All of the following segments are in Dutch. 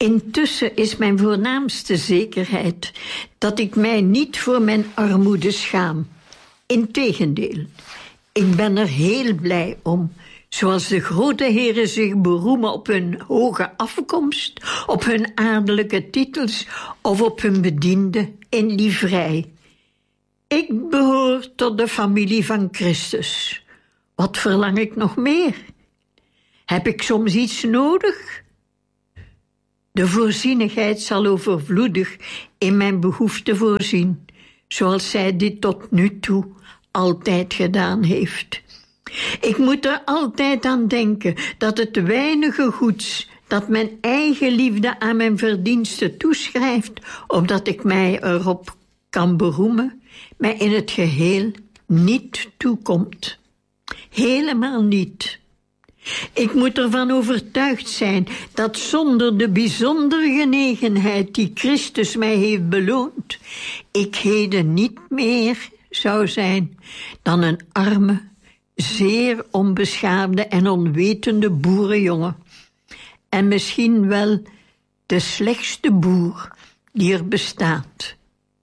Intussen is mijn voornaamste zekerheid dat ik mij niet voor mijn armoede schaam. Integendeel, ik ben er heel blij om. Zoals de grote heren zich beroemen op hun hoge afkomst, op hun adellijke titels of op hun bedienden in livrei. Ik behoor tot de familie van Christus. Wat verlang ik nog meer? Heb ik soms iets nodig? De voorzienigheid zal overvloedig in mijn behoefte voorzien, zoals zij dit tot nu toe altijd gedaan heeft. Ik moet er altijd aan denken dat het weinige goeds dat mijn eigen liefde aan mijn verdiensten toeschrijft, opdat ik mij erop kan beroemen, mij in het geheel niet toekomt. Helemaal niet. Ik moet ervan overtuigd zijn dat zonder de bijzondere genegenheid die Christus mij heeft beloond, ik heden niet meer zou zijn dan een arme, zeer onbeschaafde en onwetende boerenjongen. En misschien wel de slechtste boer die er bestaat.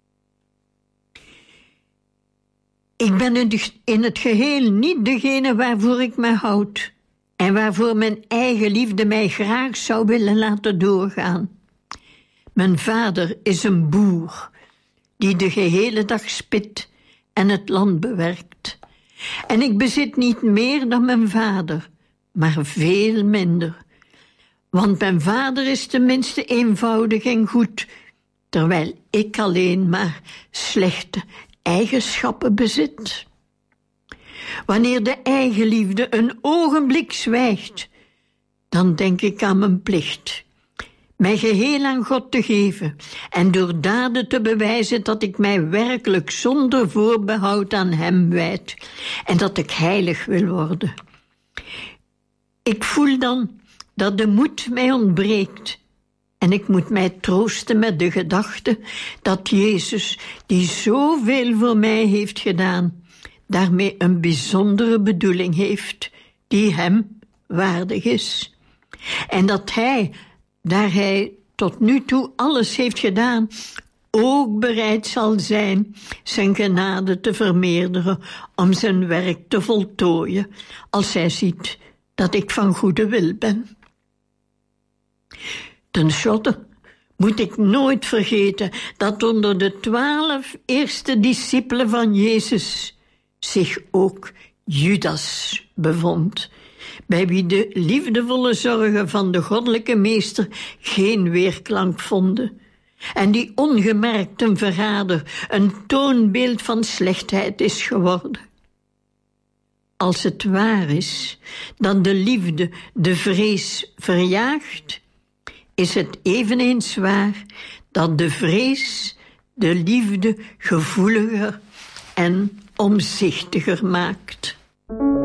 Ik ben in het geheel niet degene waarvoor ik mij houd en waarvoor mijn eigen liefde mij graag zou willen laten doorgaan. Mijn vader is een boer die de gehele dag spit en het land bewerkt. En ik bezit niet meer dan mijn vader, maar veel minder. Want mijn vader is tenminste eenvoudig en goed, terwijl ik alleen maar slechte eigenschappen bezit. Wanneer de eigenliefde een ogenblik zwijgt, dan denk ik aan mijn plicht, mij geheel aan God te geven en door daden te bewijzen dat ik mij werkelijk zonder voorbehoud aan Hem wijd en dat ik heilig wil worden. Ik voel dan dat de moed mij ontbreekt en ik moet mij troosten met de gedachte dat Jezus, die zoveel voor mij heeft gedaan, daarmee een bijzondere bedoeling heeft die Hem waardig is. En dat Hij, daar Hij tot nu toe alles heeft gedaan, ook bereid zal zijn zijn genade te vermeerderen om zijn werk te voltooien, als Hij ziet dat ik van goede wil ben. Ten slotte moet ik nooit vergeten dat onder de 12 eerste discipelen van Jezus zich ook Judas bevond, bij wie de liefdevolle zorgen van de goddelijke meester geen weerklank vonden, en die ongemerkt een verrader, een toonbeeld van slechtheid is geworden. Als het waar is dat de liefde de vrees verjaagt, is het eveneens waar dat de vrees de liefde gevoeliger en omzichtiger maakt.